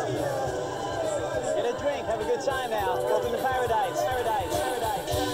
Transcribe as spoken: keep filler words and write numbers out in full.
Get a drink. Have a good time now. Open the pack.